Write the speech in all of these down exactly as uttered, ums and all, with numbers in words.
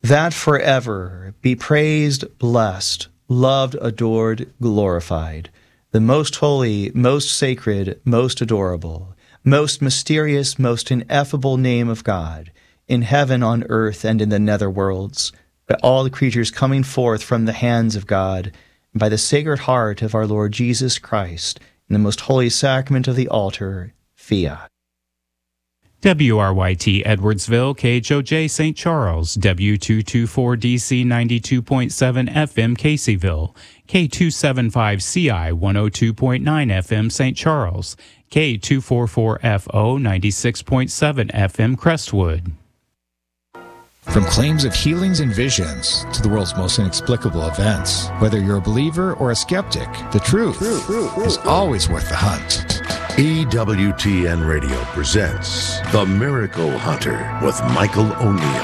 that forever be praised, blessed, loved, adored, glorified, the most holy, most sacred, most adorable, most mysterious, most ineffable name of God, in heaven, on earth, and in the nether worlds, by all the creatures coming forth from the hands of God, and by the sacred heart of our Lord Jesus Christ, in the most holy sacrament of the altar, fiat. W R Y T Edwardsville, K H O J Saint Charles, W two twenty-four D C ninety-two point seven F M Caseyville, K two seventy-five C I one oh two point nine F M Saint Charles, K two forty-four F O ninety-six point seven F M Crestwood. From claims of healings and visions to the world's most inexplicable events, whether you're a believer or a skeptic, the truth, truth, truth, truth is truth. always worth the hunt. E W T N Radio presents The Miracle Hunter with Michael O'Neill.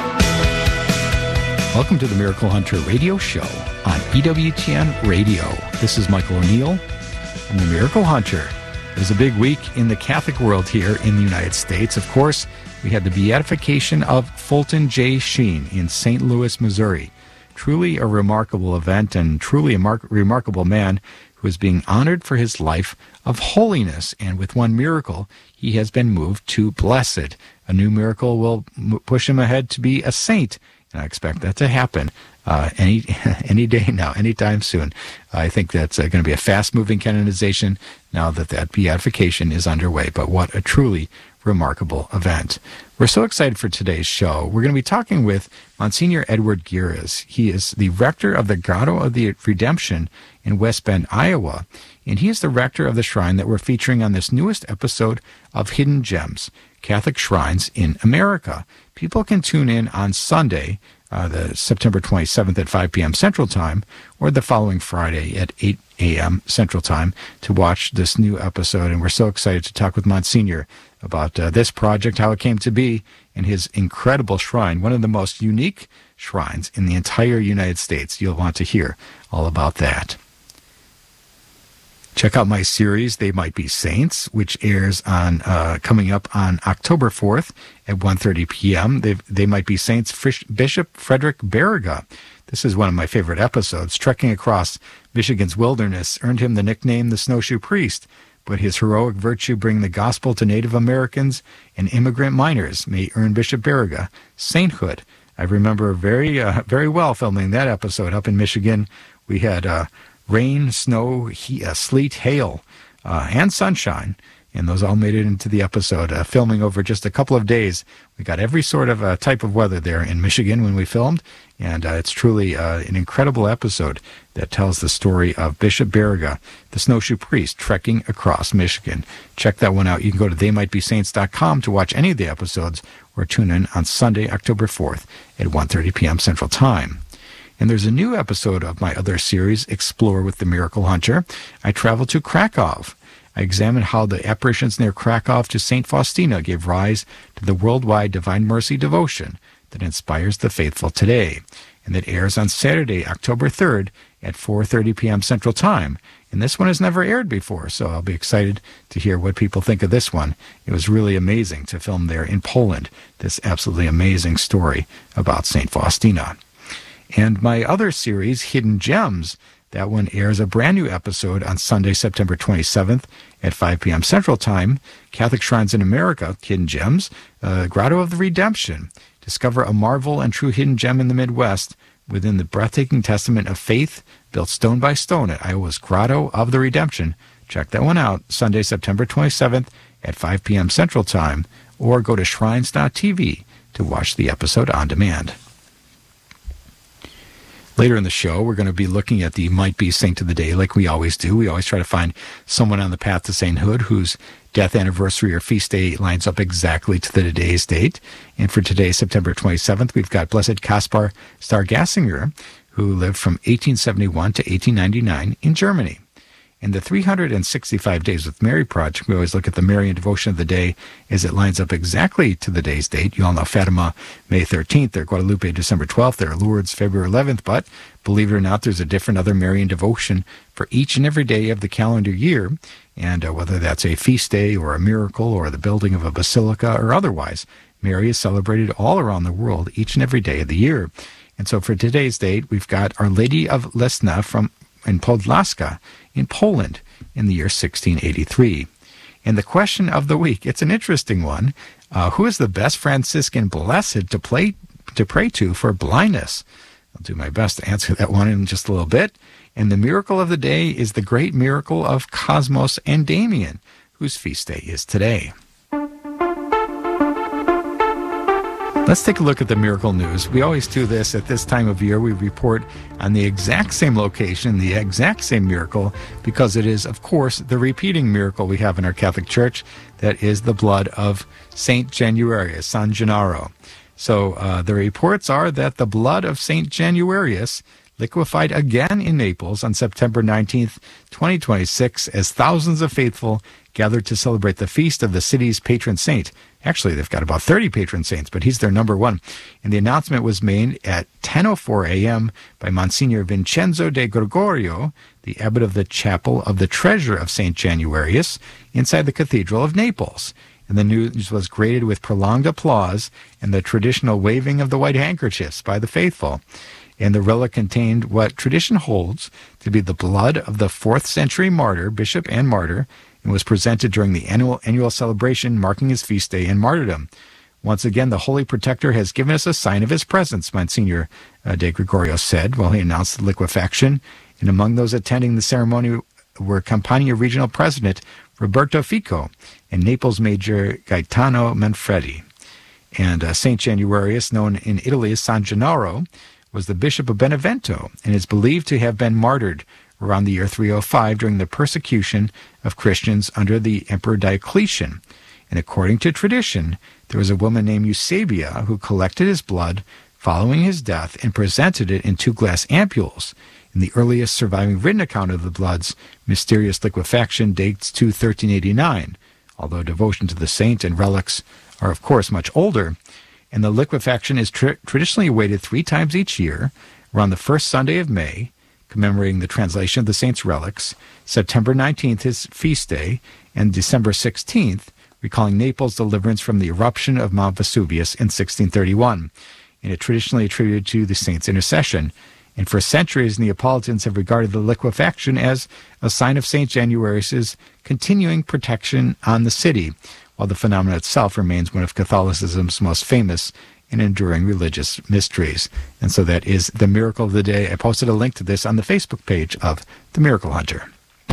Welcome to the Miracle Hunter Radio Show on E W T N Radio. This is Michael O'Neill. I'm the Miracle Hunter. It was a big week in the Catholic world here in the United States. Of course, we had the beatification of Fulton J. Sheen in Saint Louis, Missouri. Truly a remarkable event and truly a mar- remarkable man who is being honored for his life of holiness. And with one miracle, he has been moved to blessed. A new miracle will m- push him ahead to be a saint. And I expect that to happen uh, any any day now, anytime soon. I think that's uh, going to be a fast-moving canonization now that that beatification is underway. But what a truly remarkable event. We're so excited for today's show. We're going to be talking with Monsignor Edward Gires. He is the rector of the Grotto of the Redemption in West Bend, Iowa, and he is the rector of the shrine that we're featuring on this newest episode of Hidden Gems, Catholic Shrines in America. People can tune in on Sunday, uh, the September twenty-seventh at five p.m. Central Time, or the following Friday at eight a.m. Central Time to watch this new episode. And we're so excited to talk with Monsignor about uh, this project, how it came to be, and his incredible shrine, one of the most unique shrines in the entire United States. You'll want to hear all about that. Check out my series, They Might Be Saints, which airs on uh, coming up on October fourth at one thirty p.m. They, they Might Be Saints, Frisch, Bishop Frederick Baraga. This is one of my favorite episodes. Trekking across Michigan's wilderness earned him the nickname the Snowshoe Priest, but his heroic virtue bringing the gospel to Native Americans and immigrant miners may earn Bishop Baraga sainthood. I remember very, uh, very well filming that episode up in Michigan. We had uh, rain, snow, he, uh, sleet, hail, uh, and sunshine, and those all made it into the episode. Uh, filming over just a couple of days, we got every sort of uh, type of weather there in Michigan when we filmed, and uh, it's truly uh, an incredible episode that tells the story of Bishop Baraga, the Snowshoe Priest, trekking across Michigan. Check that one out. You can go to they might be saints dot com to watch any of the episodes, or tune in on Sunday, October fourth at one thirty p.m. Central Time. And there's a new episode of my other series, Explore with the Miracle Hunter. I travel to Krakow. I examine how the apparitions near Krakow to Saint Faustina gave rise to the worldwide Divine Mercy devotion that inspires the faithful today. And that airs on Saturday, October third at four thirty p.m. Central Time. And this one has never aired before, so I'll be excited to hear what people think of this one. It was really amazing to film there in Poland, this absolutely amazing story about Saint Faustina. And my other series, Hidden Gems, that one airs a brand new episode on Sunday, September twenty-seventh at five p.m. Central Time. Catholic Shrines in America, Hidden Gems, uh, Grotto of the Redemption. Discover a marvel and true hidden gem in the Midwest within the breathtaking testament of faith built stone by stone at Iowa's Grotto of the Redemption. Check that one out, Sunday, September twenty-seventh at five p.m. Central Time, or go to shrines dot t v to watch the episode on demand. Later in the show, we're going to be looking at the Might Be Saint of the Day like we always do. We always try to find someone on the path to sainthood whose death anniversary or feast day lines up exactly to the today's date. And for today, September twenty-seventh, we've got Blessed Caspar Stargasinger, who lived from eighteen seventy-one to eighteen ninety-nine in Germany. In the three hundred sixty-five Days with Mary project, we always look at the Marian devotion of the day as it lines up exactly to the day's date. You all know Fatima, May thirteenth, or Guadalupe, December twelfth, or Lourdes, February eleventh, but believe it or not, there's a different other Marian devotion for each and every day of the calendar year, and uh, whether that's a feast day or a miracle or the building of a basilica or otherwise, Mary is celebrated all around the world each and every day of the year. And so for today's date, we've got Our Lady of Lesna from in Podlaska in Poland in the year sixteen eighty-three. And the question of the week, it's an interesting one. Uh, who is the best Franciscan blessed to, play, to pray to for blindness? I'll do my best to answer that one in just a little bit. And the miracle of the day is the great miracle of Cosmos and Damian, whose feast day is today. Let's take a look at the miracle news. We always do this at this time of year. We report on the exact same location, the exact same miracle, because it is, of course, the repeating miracle we have in our Catholic Church. That is the blood of Saint Januarius, San Gennaro. So uh, the reports are that the blood of Saint Januarius liquefied again in Naples on September nineteenth, twenty twenty-six, as thousands of faithful gathered to celebrate the feast of the city's patron saint. Actually, they've got about thirty patron saints, but he's their number one. And the announcement was made at ten oh four a.m. by Monsignor Vincenzo de Gregorio, the abbot of the chapel of the Treasure of Saint Januarius, inside the Cathedral of Naples. And the news was greeted with prolonged applause and the traditional waving of the white handkerchiefs by the faithful. And the relic contained what tradition holds to be the blood of the fourth century martyr, bishop and martyr, and was presented during the annual annual celebration marking his feast day and martyrdom. Once again, the Holy Protector has given us a sign of his presence, Monsignor uh, de Gregorio said while he announced the liquefaction. And among those attending the ceremony were Campania Regional President Roberto Fico and Naples Major Gaetano Manfredi. And uh, Saint Januarius, known in Italy as San Gennaro, was the Bishop of Benevento and is believed to have been martyred around the year three oh five during the persecution of Christians under the Emperor Diocletian. And according to tradition, there was a woman named Eusebia who collected his blood following his death and presented it in two glass ampules. And the earliest surviving written account of the blood's mysterious liquefaction dates to thirteen eighty-nine, although devotion to the saint and relics are of course much older. And the liquefaction is tra- traditionally awaited three times each year, around the first Sunday of May, commemorating the translation of the saint's relics, September nineteenth, his feast day, and December sixteenth, recalling Naples' deliverance from the eruption of Mount Vesuvius in sixteen thirty-one, and it traditionally attributed to the saint's intercession. And for centuries, Neapolitans have regarded the liquefaction as a sign of Saint Januarius' continuing protection on the city, while the phenomenon itself remains one of Catholicism's most famous and enduring religious mysteries. And so that is the miracle of the day. I posted a link to this on the Facebook page of The Miracle Hunter.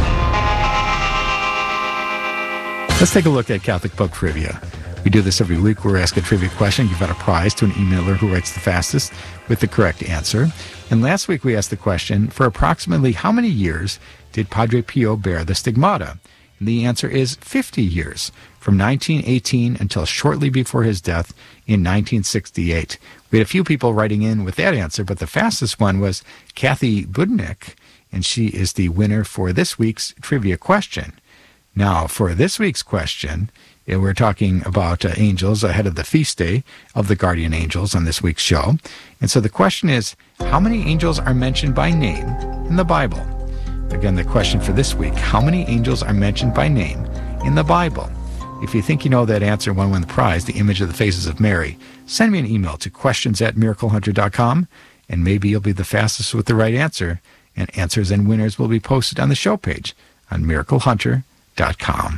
Let's take a look at Catholic Book Trivia. We do this every week. We ask a trivia question, give out a prize to an emailer who writes the fastest with the correct answer. And last week we asked the question, for approximately how many years did Padre Pio bear the stigmata? And the answer is fifty years, from nineteen eighteen until shortly before his death in nineteen sixty-eight. We had a few people writing in with that answer, but the fastest one was Kathy Budnick, and she is the winner for this week's trivia question. Now, for this week's question, we're talking about uh, angels ahead of the feast day of the guardian angels on this week's show. And so the question is, how many angels are mentioned by name in the Bible? Again, the question for this week, how many angels are mentioned by name in the Bible? If you think you know that answer and want to win the prize, the image of the faces of Mary, send me an email to questions at miracle hunter dot com, and maybe you'll be the fastest with the right answer, and answers and winners will be posted on the show page on miracle hunter dot com.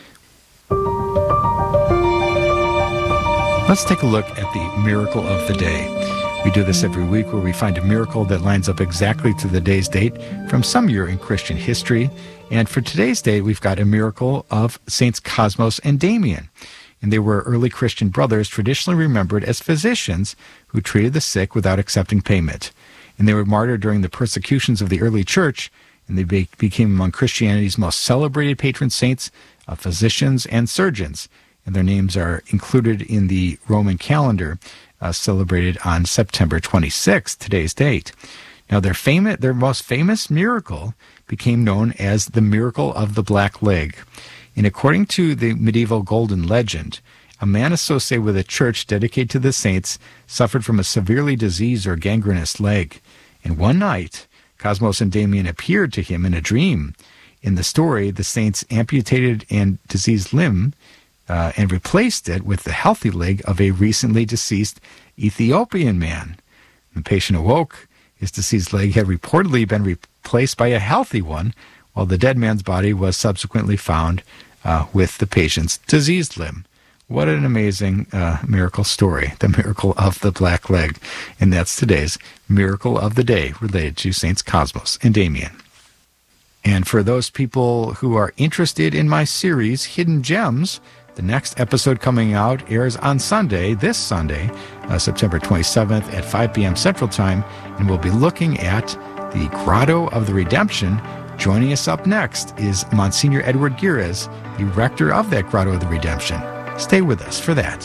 Let's take a look at the miracle of the day. We do this every week where we find a miracle that lines up exactly to the day's date from some year in Christian history. And for today's day, we've got a miracle of Saints Cosmos and Damian. And they were early Christian brothers traditionally remembered as physicians who treated the sick without accepting payment. And they were martyred during the persecutions of the early church, and they be- became among Christianity's most celebrated patron saints of physicians and surgeons. And their names are included in the Roman calendar, uh, celebrated on September twenty-sixth, today's date. Now, their famous, their most famous miracle became known as the miracle of the black leg. And according to the medieval golden legend, a man associated with a church dedicated to the saints suffered from a severely diseased or gangrenous leg. And one night, Cosmos and Damian appeared to him in a dream. In the story, the saints amputated and diseased limb uh, and replaced it with the healthy leg of a recently deceased Ethiopian man. The patient awoke. His deceased leg had reportedly been replaced by a healthy one, while the dead man's body was subsequently found uh, with the patient's diseased limb. What an amazing uh, miracle story, the miracle of the black leg. And that's today's Miracle of the Day related to Saints Cosmos and Damian. And for those people who are interested in my series, Hidden Gems, the next episode coming out airs on Sunday, this Sunday, uh, September twenty-seventh at five p.m. Central Time, and we'll be looking at the Grotto of the Redemption. Joining us up next is Monsignor Edward Gires, the rector of that Grotto of the Redemption. Stay with us for that.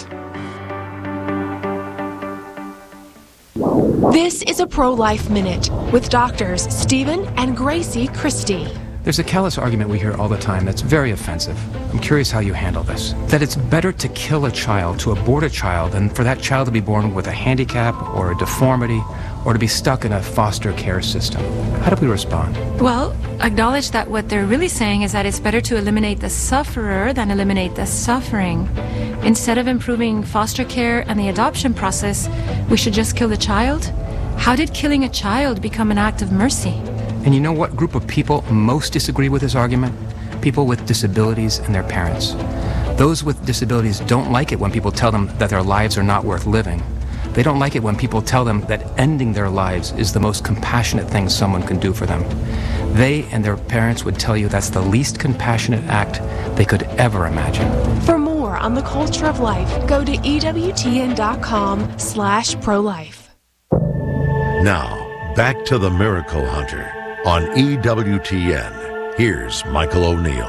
This is a Pro-Life Minute with doctors Stephen and Gracie Christie. There's a callous argument we hear all the time that's very offensive. I'm curious how you handle this. That it's better to kill a child, to abort a child, than for that child to be born with a handicap or a deformity or to be stuck in a foster care system. How do we respond? Well, acknowledge that what they're really saying is that it's better to eliminate the sufferer than eliminate the suffering. Instead of improving foster care and the adoption process, we should just kill the child? How did killing a child become an act of mercy? And you know what group of people most disagree with this argument? People with disabilities and their parents. Those with disabilities don't like it when people tell them that their lives are not worth living. They don't like it when people tell them that ending their lives is the most compassionate thing someone can do for them. They and their parents would tell you that's the least compassionate act they could ever imagine. For more on the culture of life, go to ewtn.com slash pro-life. Now, back to the Miracle Hunter on E W T N. Here's Michael O'Neill.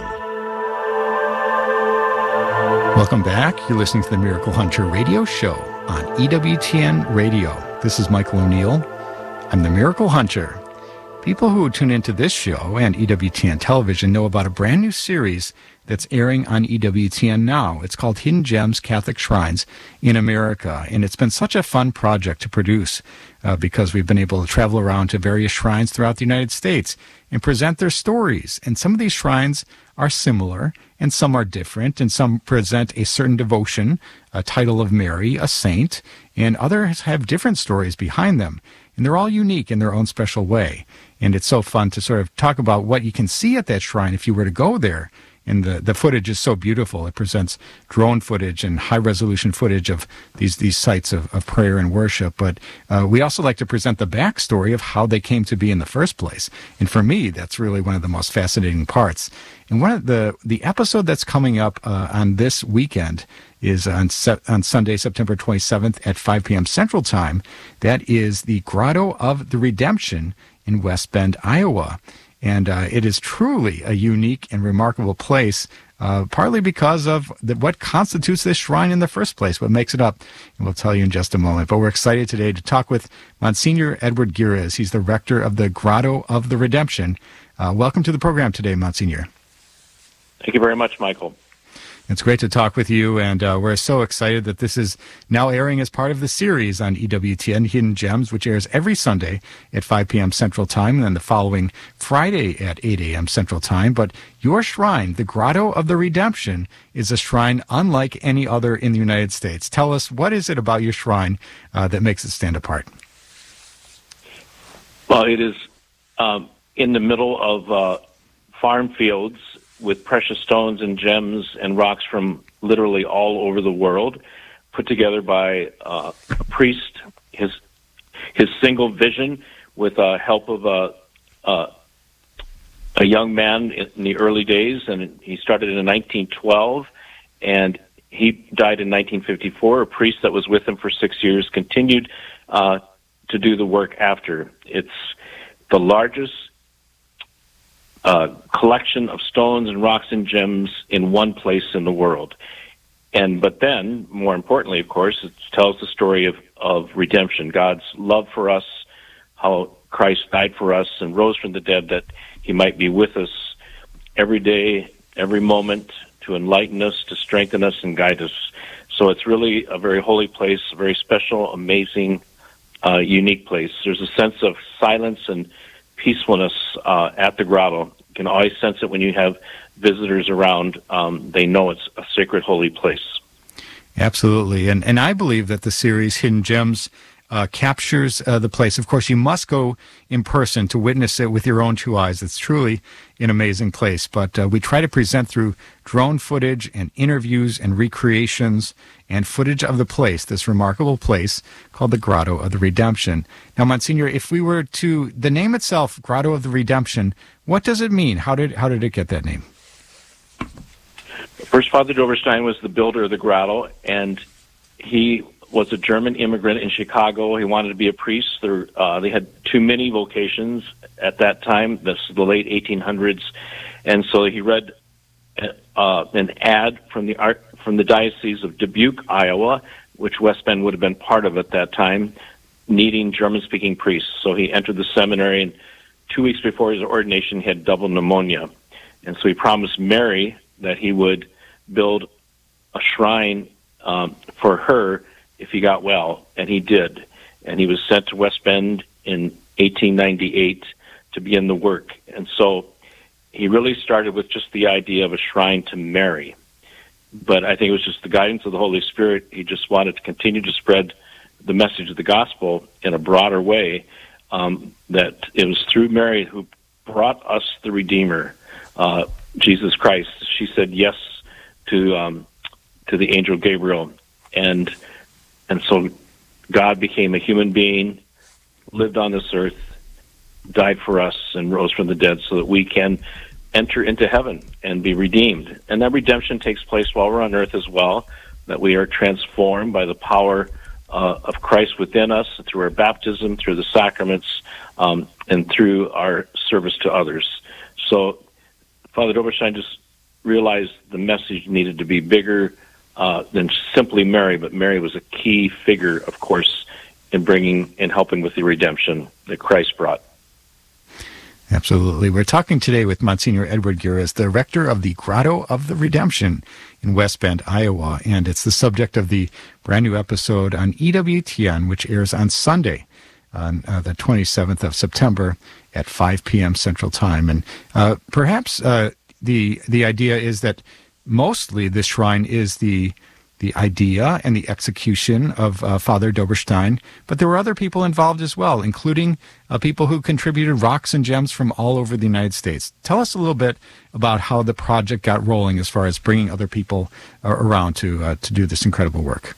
Welcome back. You're listening to the Miracle Hunter radio show on E W T N Radio. This is Michael O'Neill. I'm the Miracle Hunter. People who tune into this show and E W T N television know about a brand new series that's airing on E W T N now. It's called Hidden Gems, Catholic Shrines in America. And it's been such a fun project to produce uh, because we've been able to travel around to various shrines throughout the United States and present their stories. And some of these shrines are similar and some are different, and some present a certain devotion, a title of Mary, a saint, and others have different stories behind them. And they're all unique in their own special way. And it's so fun to sort of talk about what you can see at that shrine if you were to go there. And the, the footage is so beautiful. It presents drone footage and high-resolution footage of these these sites of, of prayer and worship. But uh, we also like to present the backstory of how they came to be in the first place. And for me, that's really one of the most fascinating parts. And one of the the episode that's coming up uh, on this weekend is on se- on Sunday, September twenty-seventh at five p.m. Central Time. That is the Grotto of the Redemption in West Bend, Iowa. And uh, it is truly a unique and remarkable place, uh, partly because of the, what constitutes this shrine in the first place, what makes it up. And we'll tell you in just a moment. But we're excited today to talk with Monsignor Edward Gires. He's the rector of the Grotto of the Redemption. Uh, welcome to the program today, Monsignor. Thank you very much, Michael. It's great to talk with you, and uh, we're so excited that this is now airing as part of the series on E W T N, Hidden Gems, which airs every Sunday at five p.m. Central Time, and then the following Friday at eight a.m. Central Time. But your shrine, the Grotto of the Redemption, is a shrine unlike any other in the United States. Tell us, what is it about your shrine uh, that makes it stand apart? Well, it is um, in the middle of uh, farm fields with precious stones and gems and rocks from literally all over the world, put together by uh, a priest, his his single vision with uh, help of a, uh, a young man in the early days, and he started in nineteen twelve, and he died in nineteen fifty-four. A priest that was with him for six years continued uh, to do the work after. It's the largest Uh, collection of stones and rocks and gems in one place in the world. And but then, more importantly, of course, it tells the story of, of redemption, God's love for us, how Christ died for us and rose from the dead that he might be with us every day, every moment, to enlighten us, to strengthen us, and guide us. So it's really a very holy place, a very special, amazing, uh, unique place. There's a sense of silence and peacefulness uh, at the grotto. You can always sense it when you have visitors around. Um, they know it's a sacred, holy place. Absolutely. And and I believe that the series Hidden Gems uh, captures uh, the place. Of course, you must go in person to witness it with your own two eyes. It's truly an amazing place. But uh, we try to present through drone footage and interviews and recreations and footage of the place, this remarkable place called the Grotto of the Redemption. Now, Monsignor, if we were to, the name itself, Grotto of the Redemption, what does it mean? How did how did it get that name? First, Father Doberstein was the builder of the grotto, and he was a German immigrant in Chicago. He wanted to be a priest. There, uh, they had too many vocations at that time. This is the late eighteen hundreds, and so he read uh, an ad from the art from the Diocese of Dubuque, Iowa, which West Bend would have been part of at that time, needing German-speaking priests. So he entered the seminary, and two weeks before his ordination, he had double pneumonia, and so he promised Mary that he would build a shrine um, for her if he got well, and he did. And he was sent to West Bend in eighteen ninety-eight to begin the work. And so he really started with just the idea of a shrine to Mary. But I think it was just the guidance of the Holy Spirit. He just wanted to continue to spread the message of the gospel in a broader way, um, that it was through Mary who brought us the Redeemer, uh, Jesus Christ. She said yes to um, to the angel Gabriel, and and so God became a human being, lived on this earth, died for us, and rose from the dead so that we can enter into heaven and be redeemed. And that redemption takes place while we're on earth as well, that we are transformed by the power uh, of Christ within us through our baptism, through the sacraments, um, and through our service to others. So Father Doberstein just realized the message needed to be bigger uh, than simply Mary, but Mary was a key figure, of course, in bringing and helping with the redemption that Christ brought. Absolutely. We're talking today with Monsignor Edward Gures, the rector of the Grotto of the Redemption in West Bend, Iowa, and it's the subject of the brand new episode on E W T N, which airs on Sunday, on uh, the twenty-seventh of September at five p.m. Central Time. And uh, perhaps uh, the the idea is that mostly this shrine is the the idea and the execution of uh, Father Doberstein, but there were other people involved as well, including uh, people who contributed rocks and gems from all over the United States. Tell us a little bit about how the project got rolling as far as bringing other people uh, around to uh, to do this incredible work.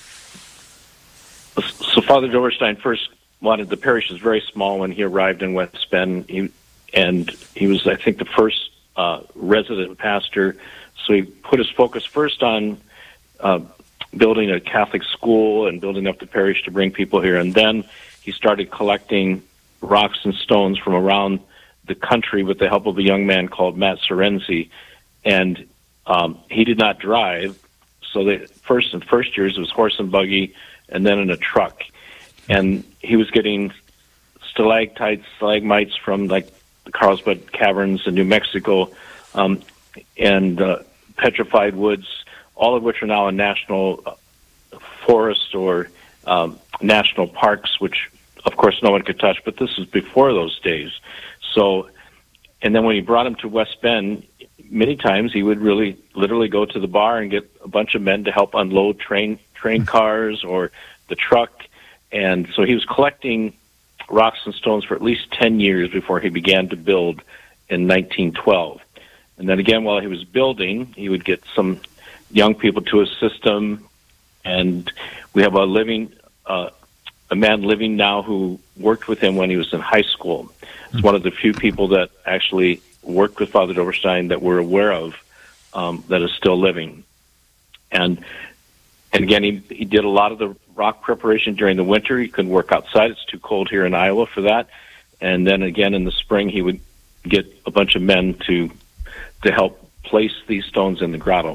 So Father Doberstein first wanted, the parish was very small when he arrived in West Bend, he, and he was, I think, the first uh, resident pastor, so he put his focus first on Uh, building a Catholic school and building up the parish to bring people here. And then he started collecting rocks and stones from around the country with the help of a young man called Matt Sorenzi. And um, he did not drive, so the first and first years it was horse and buggy and then in a truck. And he was getting stalactites, stalagmites from like the Carlsbad Caverns in New Mexico, um, and uh, petrified woods, all of which are now in national forests or um, national parks, which, of course, no one could touch. But this is before those days. So, and then when he brought him to West Bend, many times he would really literally go to the bar and get a bunch of men to help unload train train cars or the truck. And so he was collecting rocks and stones for at least ten years before he began to build in nineteen twelve. And then again, while he was building, he would get some young people to assist him, and we have a living, uh, a man living now who worked with him when he was in high school. He's one of the few people that actually worked with Father Doberstein that we're aware of um, that is still living. And and again, he he did a lot of the rock preparation during the winter. He couldn't work outside; it's too cold here in Iowa for that. And then again in the spring, he would get a bunch of men to to help place these stones in the grotto.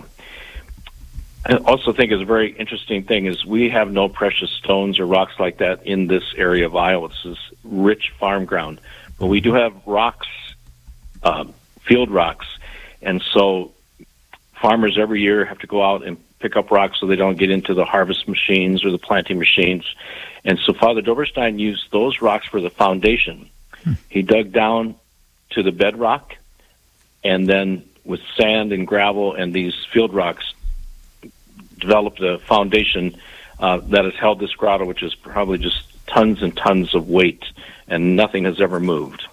I also think is a very interesting thing is we have no precious stones or rocks like that in this area of Iowa. This is rich farm ground. But we do have rocks, um, field rocks, and so farmers every year have to go out and pick up rocks so they don't get into the harvest machines or the planting machines. And so Father Doberstein used those rocks for the foundation. Hmm. He dug down to the bedrock, and then with sand and gravel and these field rocks, developed a foundation uh, that has held this grotto, which is probably just tons and tons of weight, and nothing has ever moved.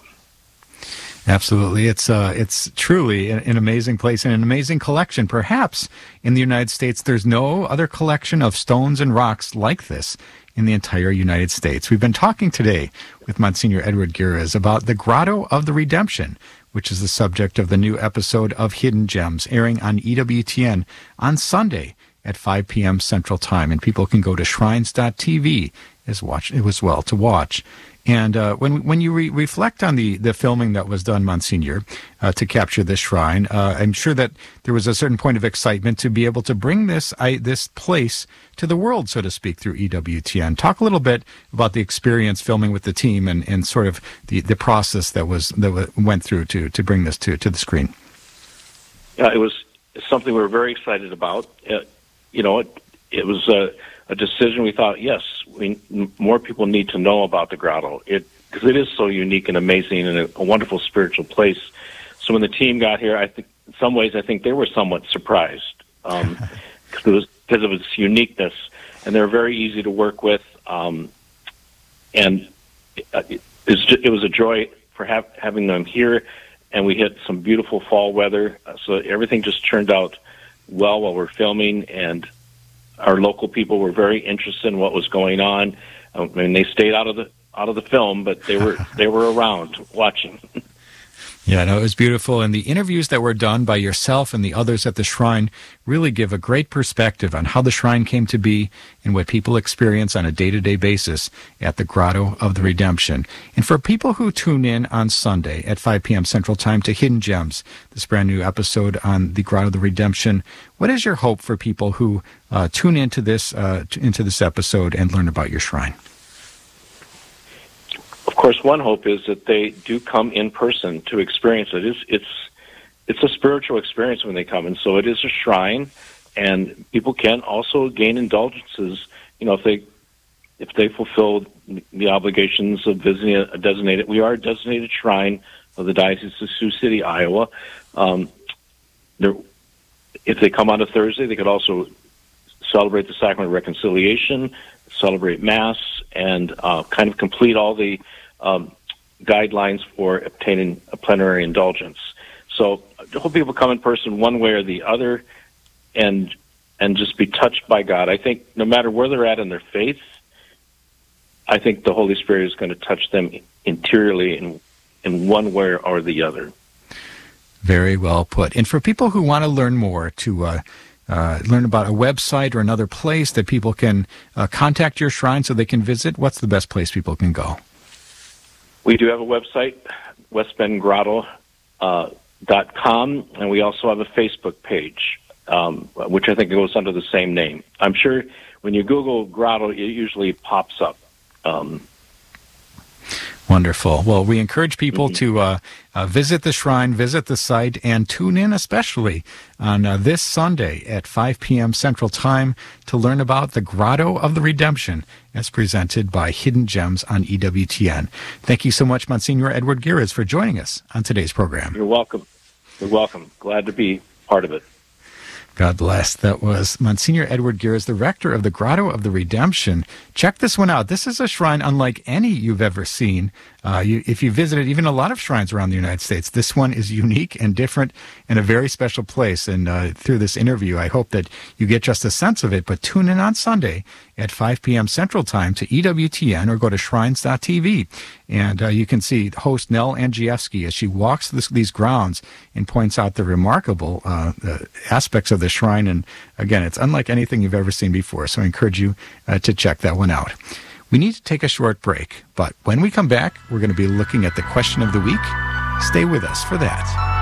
Absolutely. It's uh, it's truly an, an amazing place and an amazing collection. Perhaps in the United States, there's no other collection of stones and rocks like this in the entire United States. We've been talking today with Monsignor Edward Gires about the Grotto of the Redemption, which is the subject of the new episode of Hidden Gems, airing on E W T N on Sunday at five p.m. Central Time. And people can go to shrines dot t v as, watch, as well to watch. And uh, when when you re- reflect on the, the filming that was done, Monsignor, uh, to capture this shrine, uh, I'm sure that there was a certain point of excitement to be able to bring this I, this place to the world, so to speak, through E W T N. Talk a little bit about the experience filming with the team and, and sort of the, the process that was that w- went through to, to bring this to, to the screen. Yeah, it was something we were very excited about. Uh, you know, it, it was a, a decision we thought, yes, we more people need to know about the grotto. It because it is so unique and amazing and a, a wonderful spiritual place. So when the team got here, I think in some ways I think they were somewhat surprised um, because it was because of its uniqueness, and they're very easy to work with. Um, and it, it, it was a joy for have, having them here, and we had some beautiful fall weather, so everything just turned out well while we're filming, and our local people were very interested in what was going on. I mean, they stayed out of the out of the film, but they were they were around watching. Yeah, no, it was beautiful. And the interviews that were done by yourself and the others at the shrine really give a great perspective on how the shrine came to be and what people experience on a day-to-day basis at the Grotto of the Redemption. And for people who tune in on Sunday at five p.m. Central Time to Hidden Gems, this brand new episode on the Grotto of the Redemption, what is your hope for people who uh, tune into this uh, into this episode and learn about your shrine? Of course, one hope is that they do come in person to experience it. It's it's it's a spiritual experience when they come, and so it is a shrine, and people can also gain indulgences. You know, if they if they fulfill the obligations of visiting a designated, we are a designated shrine of the Diocese of Sioux City, Iowa. Um, there, if they come on a Thursday, they could also celebrate the Sacrament of Reconciliation, celebrate Mass, and uh, kind of complete all the um, guidelines for obtaining a plenary indulgence. So I hope people come in person one way or the other and and just be touched by God. I think no matter where they're at in their faith, I think the Holy Spirit is going to touch them interiorly in, in one way or the other. Very well put. And for people who want to learn more, to uh, uh, learn about a website or another place that people can uh, contact your shrine so they can visit, what's the best place people can go? We do have a website, west bend grotto dot com, and we also have a Facebook page, um, which I think goes under the same name. I'm sure when you Google grotto, it usually pops up. Um, Wonderful. Well, we encourage people mm-hmm. to uh, uh, visit the shrine, visit the site, and tune in especially on uh, this Sunday at five p.m. Central Time to learn about the Grotto of the Redemption as presented by Hidden Gems on E W T N. Thank you so much, Monsignor Edward Gires, for joining us on today's program. You're welcome. You're welcome. Glad to be part of it. God bless. That was Monsignor Edward Gires, the rector of the Grotto of the Redemption. Check this one out. This is a shrine unlike any you've ever seen. Uh, you, if you visited even a lot of shrines around the United States, this one is unique and different and a very special place. And uh, through this interview, I hope that you get just a sense of it. But tune in on Sunday at five p.m. Central Time to E W T N or go to shrines dot t v. And uh, you can see host Nell Andrzejewski as she walks this, these grounds and points out the remarkable uh, the aspects of the shrine. And again, it's unlike anything you've ever seen before. So I encourage you uh, to check that one out. We need to take a short break, but when we come back, we're going to be looking at the question of the week. Stay with us for that.